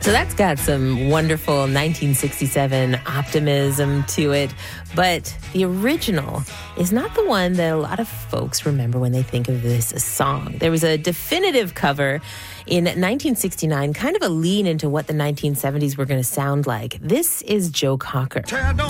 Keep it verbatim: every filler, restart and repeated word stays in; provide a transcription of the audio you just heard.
So that's got some wonderful nineteen sixty-seven optimism to it. But the original is not the one that a lot of folks remember when they think of this song. There was a definitive cover in nineteen sixty-nine, kind of a lean into what the nineteen seventies were going to sound like. This is Joe Cocker.